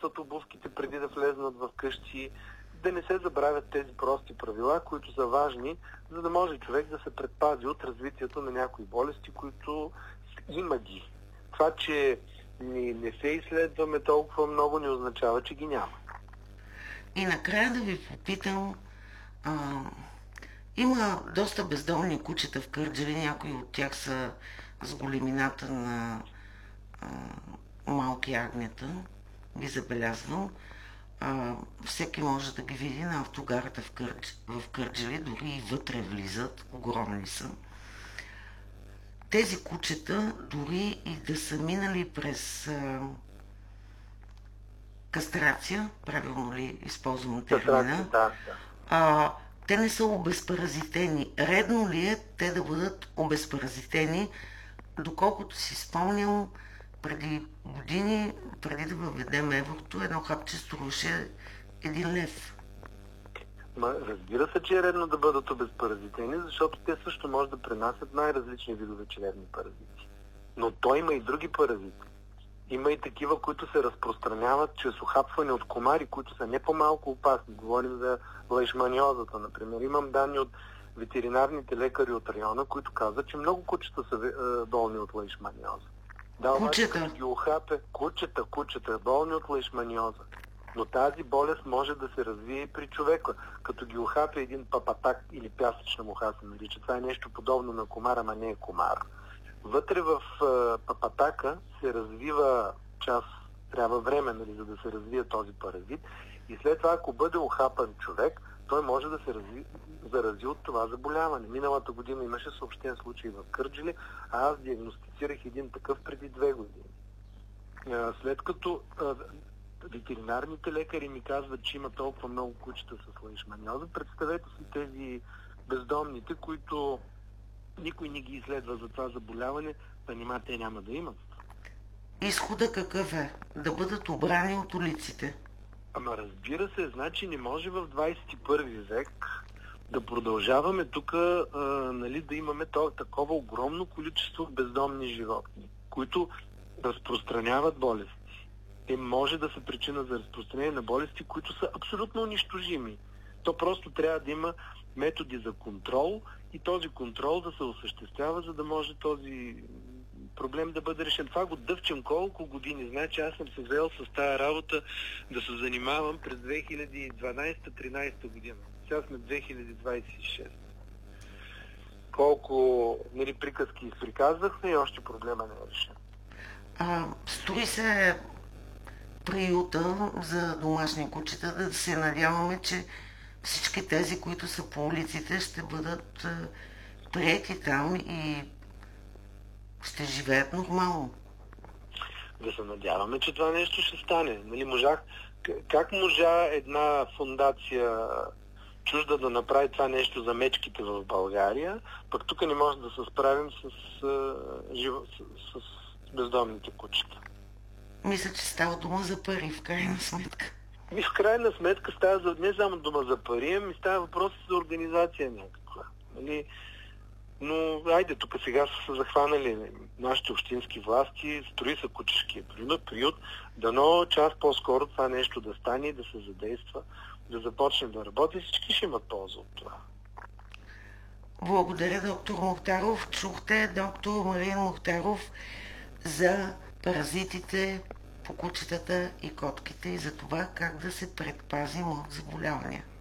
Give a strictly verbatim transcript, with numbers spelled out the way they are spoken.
почистват обувките преди да влезнат в къщи, да не се забравят тези прости правила, които са важни, за да може човек да се предпази от развитието на някои болести, които има ги. Това, че не, не се изследваме толкова много, не означава, че ги няма. И накрая да ви попитам, а, има доста бездомни кучета в Кърджали, някои от тях са с големината на а, малки агнета, ги забелязвам. А, всеки може да ги види на автогарата в, Кърдж, в Кърджали, дори и вътре влизат, огромни са. Тези кучета, дори и да са минали през а, кастрация, правилно ли използвам термина, да, да. А, те не са обезпаразитени. Редно ли е те да бъдат обезпаразитени? Доколкото си спомням, преди години, преди да въведем еврото, едно хапче струваше един лев. Ма, разбира се, че е редно да бъдат обезпаразитени, защото те също може да пренасят най-различни видове чревни паразити. Но той има и други паразити. Има и такива, които се разпространяват чрез ухапване от комари, които са не по-малко опасни. Говорим за лайшманиозата, например. Имам данни от ветеринарните лекари от района, които казват, че много кучета са болни от лайшманиоза. Да, обаче, като ги ухапе, кучета, кучета, болни от лайшманиоза. Но тази болест може да се развие и при човека. Като ги ухапе един папатак или пясъчна муха, се нарича. Това е нещо подобно на комар, ама не е комар. Вътре в а, папатака се развива част, трябва време, нали, за да се развие този паразит. И след това, ако бъде ухапан човек, той може да се разви, зарази от това заболяване. Миналата година имаше съобщен случай в Кърджали, а аз диагностицирах един такъв преди две години. А, след като а, ветеринарните лекари ми казват, че има толкова много кучета с лайшманиоза, представете си тези бездомните, които никой не ги изследва за това заболяване, да нима те няма да имат. Изхода какъв е? Да бъдат обрани от улиците? Ама разбира се, значи не може в двадесет и първи век да продължаваме тук, нали, да имаме то, такова огромно количество бездомни животни, които разпространяват болести. Те може да са причина за разпространение на болести, които са абсолютно унищожими. То просто трябва да има методи за контрол и този контрол да се осъществява, за да може този проблем да бъде решен. Това го дъвчем колко години. Значи аз съм се взел с тази работа да се занимавам през две хиляди и дванадесета-тринадесета година. Сега сме две хиляди двадесет и шеста. Колко, нали, приказки изприказвахме и още проблема не е решен. А, строи се приюта за домашни кучета, да се надяваме, че всички тези, които са по улиците, ще бъдат приети там и ще живеят нормално. Да се надяваме, че това нещо ще стане. Нали, можах, как можа една фондация чужда да направи това нещо за мечките в България, пък тук не може да се справим с, с, с, с бездомните кучета. Мисля, че става дума за пари, в крайна сметка. И в крайна сметка става за, не само дума за пари, ами става въпрос за организация някаква. Нали? Но, айде, тук сега са се захванали нашите общински власти, строи са кучешкия приют, дано час по-скоро това нещо да стане и да се задейства, да започне да работи, всички ще имат полза от това. Благодаря, доктор Мухтаров. Чухте доктор Марин Мухтаров за паразитите по кучетата и котките и за това как да се предпазим от заболявания.